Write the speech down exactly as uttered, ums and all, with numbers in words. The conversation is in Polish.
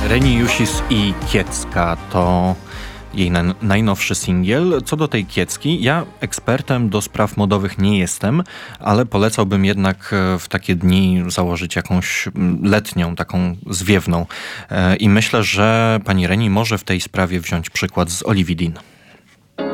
Reni Jusis i Kiecka to jej na- najnowszy singiel. Co do tej Kiecki, ja ekspertem do spraw modowych nie jestem, ale polecałbym jednak w takie dni założyć jakąś letnią, taką zwiewną. I myślę, że pani Reni może w tej sprawie wziąć przykład z Olivii Dean.